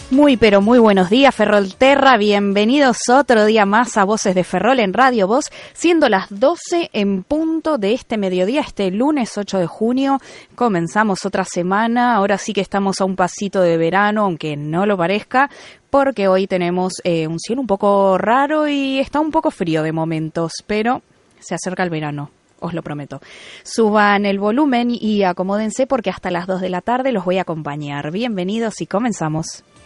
Muy pero muy buenos días, Ferrolterra, bienvenidos otro día más a Voces de Ferrol en Radio Voz, siendo las 12 en punto de este mediodía, este lunes 8 de junio, comenzamos otra semana, ahora sí que estamos a un pasito de verano, aunque no lo parezca, porque hoy tenemos un cielo un poco raro y está un poco frío de momentos, pero se acerca el verano. Os lo prometo. Suban el volumen y acomódense porque hasta las 2 de la tarde los voy a acompañar. Bienvenidos y comenzamos.